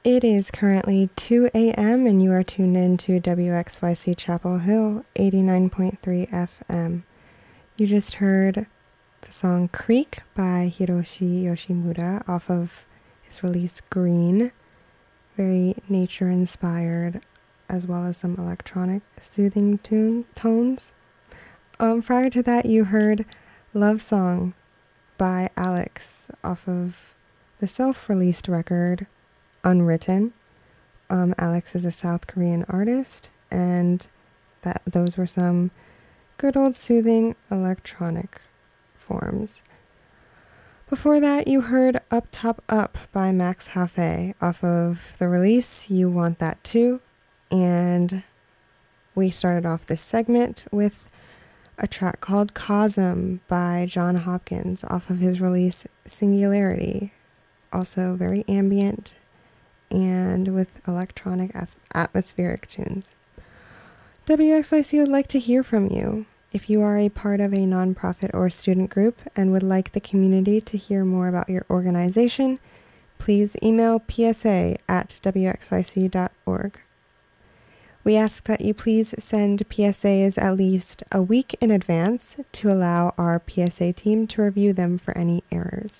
It is currently 2 a.m. and you are tuned in to WXYC Chapel Hill 89.3 FM. You just heard the song Creek by Hiroshi Yoshimura off of his release Green. Very nature inspired, as well as some electronic soothing tones. Prior to that, you heard Love Song by Alex off of the self-released record Unwritten. Alex is a South Korean artist, and those were some good old soothing electronic forms. Before that, you heard Up Top Up by Max Hafe off of the release You Want That Too, and we started off this segment with a track called Cosm by John Hopkins off of his release Singularity, also very ambient and with electronic atmospheric tunes. WXYC would like to hear from you. If you are a part of a nonprofit or student group and would like the community to hear more about your organization, please email psa@wxyc.org. We ask that you please send PSAs at least a week in advance to allow our PSA team to review them for any errors.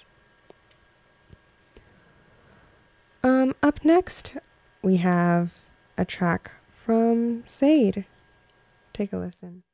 Up next, we have a track from Sade. Take a listen.